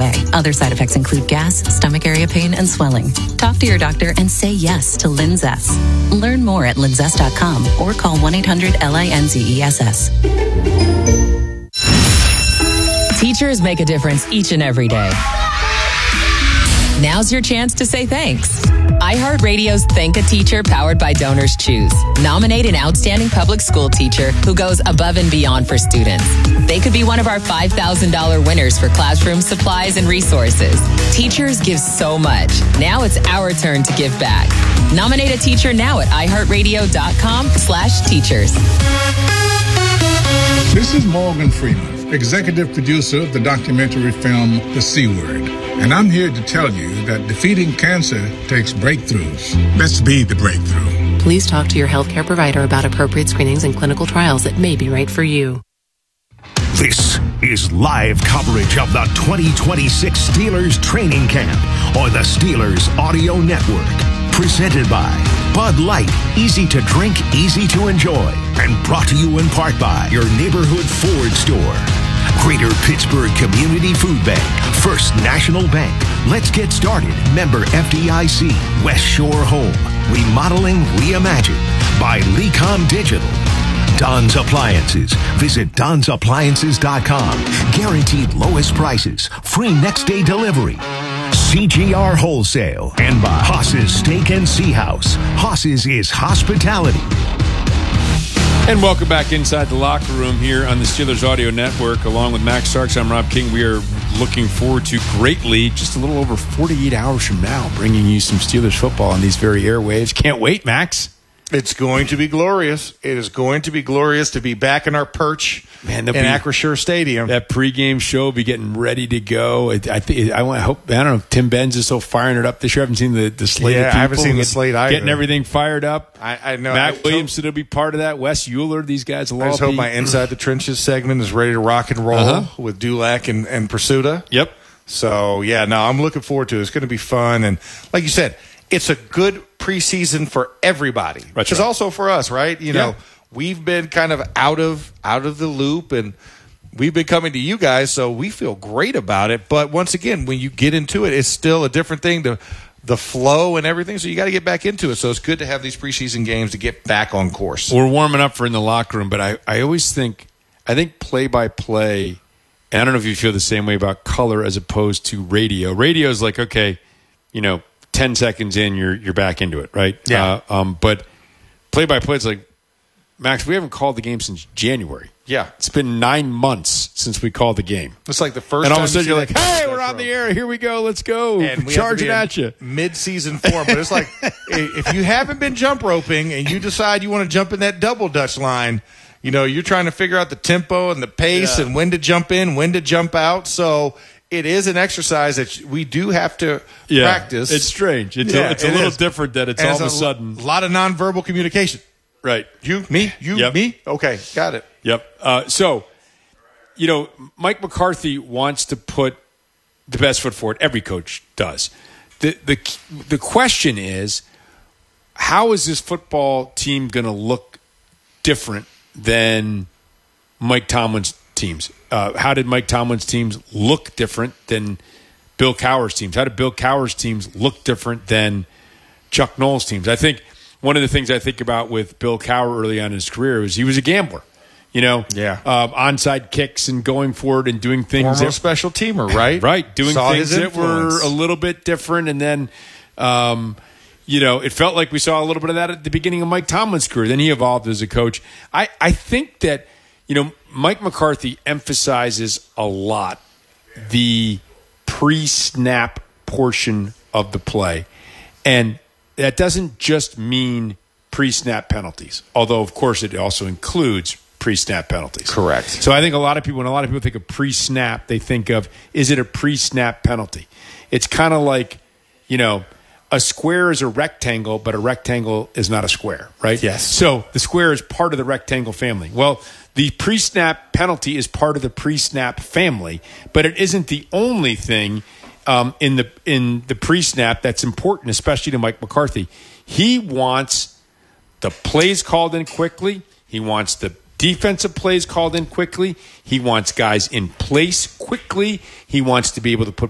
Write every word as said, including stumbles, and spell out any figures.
away. Other side effects include gas, stomach area pain, and swelling. Talk to your doctor and say yes to Linzess. Learn more at linzess dot com or call one eight hundred L I N Z E S S. Teachers make a difference each and every day. Now's your chance to say thanks. iHeartRadio's Thank a Teacher, powered by Donors Choose. Nominate an outstanding public school teacher who goes above and beyond for students. They could be one of our five thousand dollars winners for classroom supplies and resources. Teachers give so much. Now it's our turn to give back. Nominate a teacher now at iHeartRadio.com slash teachers. This is Morgan Freeman, executive producer of the documentary film The C Word. And I'm here to tell you that defeating cancer takes breakthroughs. Let's be the breakthrough. Please talk to your healthcare provider about appropriate screenings and clinical trials that may be right for you. This is live coverage of the twenty twenty-six Steelers training camp on the Steelers Audio Network. Presented by Bud Light, easy to drink, easy to enjoy. And brought to you in part by your neighborhood Ford store. Greater Pittsburgh Community Food Bank, First National Bank. Let's get started. Member F D I C, West Shore Home. Remodeling Reimagined by Lecom Digital. Don's Appliances. Visit Don's Appliances dot com. Guaranteed lowest prices. Free next day delivery. C G R Wholesale. And by Haas's Steak and Sea House. Haas's is hospitality. And welcome back inside the locker room here on the Steelers Audio Network. Along with Max Starks, I'm Rob King. We are looking forward to greatly, just a little over forty-eight hours from now, bringing you some Steelers football on these very airwaves. Can't wait, Max. It's going to be glorious. It is going to be glorious to be back in our perch Man, in Acrisure Stadium. That pregame show will be getting ready to go. I, I think I, I hope. I don't know if Tim Benz is so firing it up this year. I haven't seen the, the slate. Yeah, of people. I haven't seen the slate either. Getting everything fired up. I, I know. Matt I Williamson will be part of that. Wes Euler. These guys will I all just be. hope my Inside the Trenches segment is ready to rock and roll uh-huh. with Dulac and, and Pursuta. Yep. So, yeah, no, I'm looking forward to it. It's going to be fun. And like you said, it's a good preseason for everybody. Which is right. also for us, right? You know, yeah. we've been kind of out of out of the loop, and we've been coming to you guys, so we feel great about it. But once again, when you get into it, it's still a different thing, to the flow and everything, so you got to get back into it. So it's good to have these preseason games to get back on course. We're warming up for in the locker room, but I, I always think, I think play-by-play, and I don't know if you feel the same way about color as opposed to radio. Radio is like, okay, you know, ten seconds in, you're you're back into it, right? Yeah. Uh, um, but play-by-play, it's like, Max, we haven't called the game since January. Yeah. It's been nine months since we called the game. It's like the first and all time of a sudden you're like, hey, we're on row. the air. Here we go. Let's go. And we charging at you. Mid-season form. But it's like, if you haven't been jump roping and you decide you want to jump in that double Dutch line, you know, you're trying to figure out the tempo and the pace yeah. and when to jump in, when to jump out. So it is an exercise that we do have to yeah, practice. It's strange. It's yeah, a, it's a it little is. different that it's and all of a it's sudden. A lot of nonverbal communication. Right. You, me, you, yep. me. Okay, got it. Yep. Uh, so, you know, Mike McCarthy wants to put the best foot forward. Every coach does. The the the question is, how is this football team going to look different than Mike Tomlin's teams? Uh, how did Mike Tomlin's teams look different than Bill Cowher's teams? How did Bill Cowher's teams look different than Chuck Noll's teams? I think one of the things I think about with Bill Cowher early on in his career was he was a gambler. You know, yeah, um, onside kicks and going forward and doing things. Former that, special teamer, right? Right, doing saw things that were a little bit different, and then, um, you know, it felt like we saw a little bit of that at the beginning of Mike Tomlin's career. Then he evolved as a coach. I, I think that, you know, Mike McCarthy emphasizes a lot the pre-snap portion of the play, and that doesn't just mean pre-snap penalties, although of course it also includes pre-snap penalties. Correct. So I think a lot of people, when a lot of people think of pre-snap, they think of, is it a pre-snap penalty? It's kind of like, you know, a square is a rectangle, but a rectangle is not a square, right? Yes. So the square is part of the rectangle family. Well, the pre-snap penalty is part of the pre-snap family, but it isn't the only thing um, in the in the pre-snap that's important, especially to Mike McCarthy. He wants the plays called in quickly. He wants the defensive plays called in quickly. He wants guys in place quickly. He wants to be able to put